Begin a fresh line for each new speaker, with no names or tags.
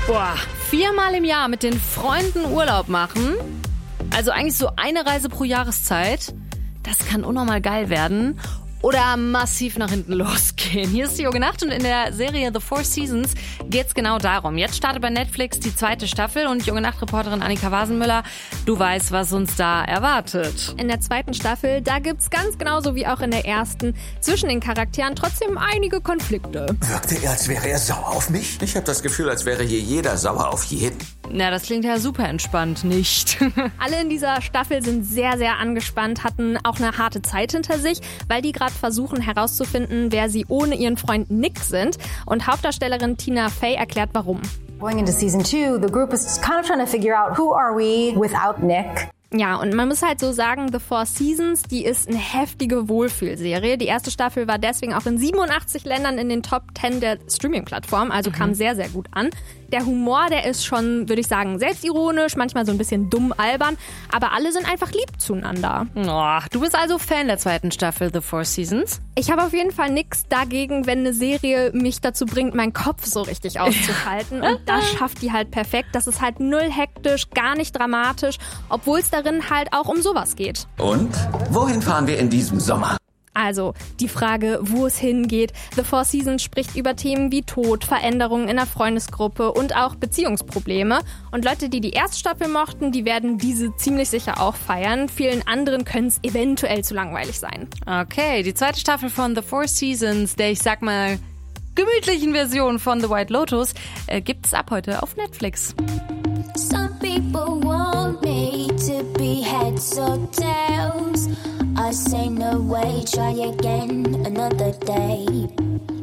Boah, 4-mal im Jahr mit den Freunden Urlaub machen, also eigentlich so eine Reise pro Jahreszeit, das kann unnormal geil werden oder massiv nach hinten losgehen. Hier ist die Yoga Nacht und in der Serie The Four Seasons geht's genau darum. Jetzt startet bei Netflix die 2. Staffel und Yoga Nacht-Reporterin Annika Wasenmüller, du weißt, was uns da erwartet.
In der 2. Staffel, da gibt's ganz genauso wie auch in der 1. zwischen den Charakteren trotzdem einige Konflikte.
Wirkte er, als wäre er sauer auf mich? Ich habe das Gefühl, als wäre hier jeder sauer auf jeden.
Na, das klingt ja super entspannt, nicht?
Alle in dieser Staffel sind sehr, sehr angespannt, hatten auch eine harte Zeit hinter sich, weil die gerade versuchen herauszufinden, wer sie ohne ihren Freund Nick sind. Und Hauptdarstellerin Tina Fey erklärt, warum.
Going into season 2, the group is kind of trying to figure out who are we without Nick.
Ja, und man muss halt so sagen, The Four Seasons, die ist eine heftige Wohlfühlserie. Die 1. Staffel war deswegen auch in 87 Ländern in den Top 10 der Streaming-Plattform, also kam sehr, sehr gut an. Der Humor, der ist schon, würde ich sagen, selbstironisch, manchmal so ein bisschen dumm albern, aber alle sind einfach lieb zueinander.
Oh, du bist also Fan der 2. Staffel The Four Seasons?
Ich habe auf jeden Fall nichts dagegen, wenn eine Serie mich dazu bringt, meinen Kopf so richtig auszuhalten. Und das schafft die halt perfekt. Das ist halt null hektisch, gar nicht dramatisch, obwohl es darin halt auch um sowas geht.
Und? Wohin fahren wir in diesem Sommer?
Also, die Frage, wo es hingeht. The Four Seasons spricht über Themen wie Tod, Veränderungen in der Freundesgruppe und auch Beziehungsprobleme. Und Leute, die die 1. Staffel mochten, die werden diese ziemlich sicher auch feiern. Vielen anderen können es eventuell zu langweilig sein.
Okay, die 2. Staffel von The Four Seasons, der ich sag mal gemütlichen Version von The White Lotus, gibt's ab heute auf Netflix.
Some people want me to be heads or tails. I say no way, try again another day.